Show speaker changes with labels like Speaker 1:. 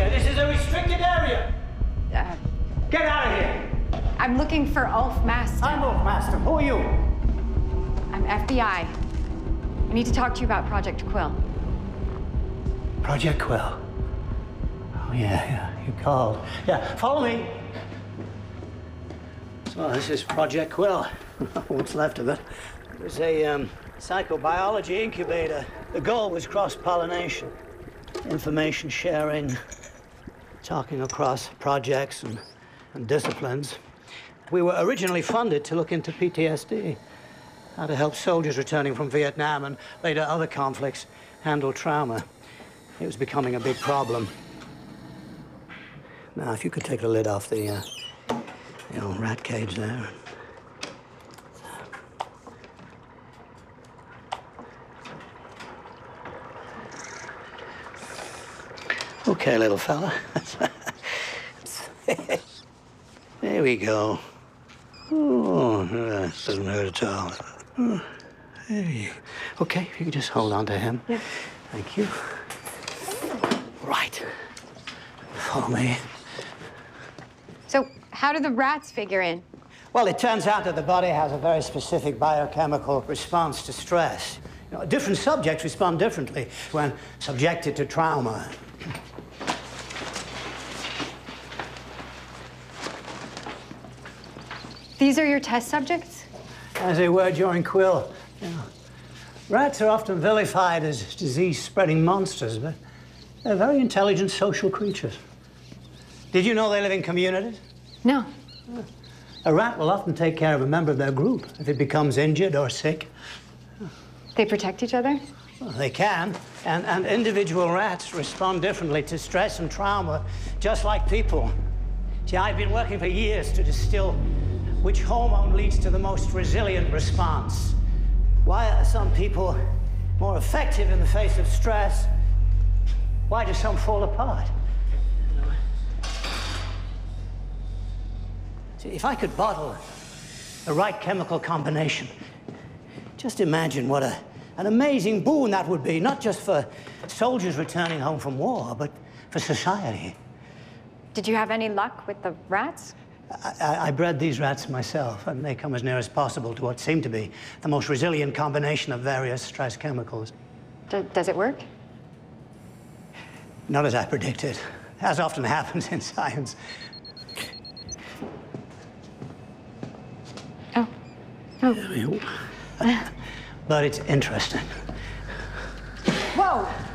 Speaker 1: This is a restricted area. Get out of here.
Speaker 2: I'm looking for Ulf Master.
Speaker 1: I'm Ulf Master. Who are you?
Speaker 2: I'm FBI. I need to talk to you about Project Quill.
Speaker 1: Project Quill. Oh, yeah, you called. Yeah, follow me. So this is Project Quill. What's left of it. It was a psychobiology incubator. The goal was cross-pollination, information sharing, talking across projects and disciplines. We were originally funded to look into PTSD, how to help soldiers returning from Vietnam and later other conflicts handle trauma. It was becoming a big problem. Now, if you could take the lid off the rat cage there. Okay, little fella. There we go. Oh, that doesn't hurt at all. Oh, there you go. Okay, if you could just hold on to him.
Speaker 2: Yeah.
Speaker 1: Thank you. Right. Follow me.
Speaker 2: So, how do the rats figure in?
Speaker 1: Well, it turns out that the body has a very specific biochemical response to stress. Different subjects respond differently when subjected to trauma.
Speaker 2: These are your test subjects?
Speaker 1: As they were during Quill. Rats are often vilified as disease-spreading monsters, but they're very intelligent social creatures. Did you know they live in communities?
Speaker 2: No.
Speaker 1: A rat will often take care of a member of their group if it becomes injured or sick.
Speaker 2: They protect each other?
Speaker 1: Well, they can, and individual rats respond differently to stress and trauma, just like people. See, I've been working for years to distill which hormone leads to the most resilient response. Why are some people more effective in the face of stress? Why do some fall apart? See, if I could bottle the right chemical combination, just imagine what an amazing boon that would be, not just for soldiers returning home from war, but for society.
Speaker 2: Did you have any luck with the rats?
Speaker 1: I bred these rats myself, and they come as near as possible to what seemed to be the most resilient combination of various stress chemicals.
Speaker 2: Does it work?
Speaker 1: Not as I predicted, as often happens in science.
Speaker 2: Oh.
Speaker 1: But it's interesting.
Speaker 2: Whoa!